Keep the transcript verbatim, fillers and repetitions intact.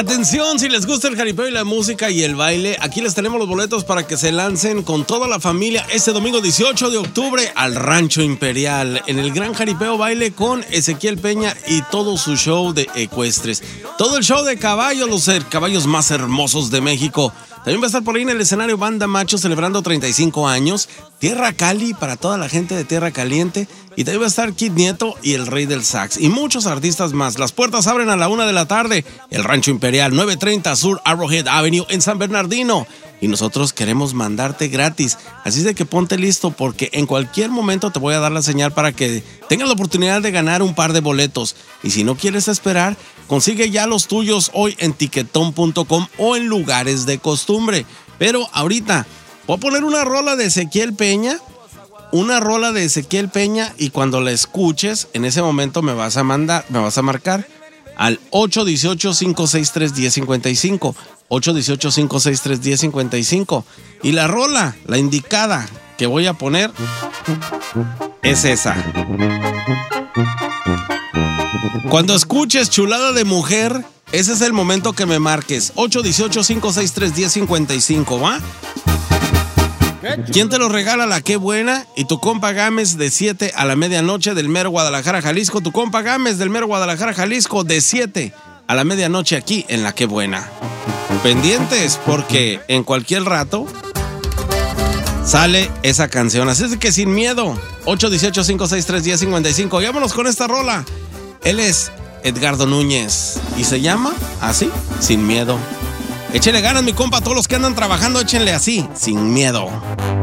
Atención, si les gusta el jaripeo y la música y el baile, aquí les tenemos los boletos para que se lancen con toda la familia este domingo dieciocho de octubre al Rancho Imperial en el Gran Jaripeo Baile con Ezequiel Peña y todo su show de ecuestres. Todo el show de caballos, los caballos más hermosos de México. También va a estar por ahí en el escenario Banda Macho celebrando treinta y cinco años. Tierra Cali para toda la gente de Tierra Caliente. Y también va a estar Kid Nieto y el Rey del Sax. Y muchos artistas más. Las puertas abren a la una de la tarde. El Rancho Imperial, novecientos treinta Sur Arrowhead Avenue en San Bernardino. Y nosotros queremos mandarte gratis. Así de que ponte listo porque en cualquier momento te voy a dar la señal para que tengas la oportunidad de ganar un par de boletos. Y si no quieres esperar, consigue ya los tuyos hoy en tiquetón punto com o en lugares de costumbre. Pero ahorita voy a poner una rola de Ezequiel Peña. Una rola de Ezequiel Peña y cuando la escuches, en ese momento me vas a mandar, me vas a marcar al ocho uno ocho, cinco seis tres, uno cero cinco cinco. ocho uno ocho, cinco seis tres, uno cero cinco cinco. Y la rola, la indicada que voy a poner es esa. Cuando escuches Chulada de Mujer, ese es el momento que me marques. ocho uno ocho, cinco seis tres, uno cero cinco cinco, ¿va? ¿Quién te lo regala? La Qué Buena y tu compa Gámez de siete a la medianoche del mero Guadalajara, Jalisco. Tu compa Gámez del mero Guadalajara, Jalisco de siete a la medianoche aquí en La Qué Buena. Pendientes porque en cualquier rato sale esa canción. Así es que sin miedo. ocho uno ocho, cinco seis tres, uno cero cinco cinco. Y vámonos con esta rola. Él es Edgardo Núñez y se llama así, Sin Miedo. Échenle ganas, mi compa, a todos los que andan trabajando, échenle así, sin miedo.